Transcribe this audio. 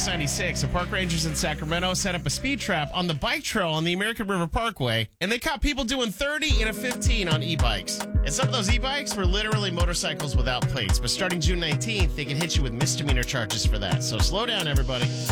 X96, the park rangers in Sacramento set up a speed trap on the bike trail on the American River Parkway, and they caught people doing 30 and a 15 on e-bikes. And some of those e-bikes were literally motorcycles without plates, but starting June 19th, they can hit you with misdemeanor charges for that. So slow down, everybody.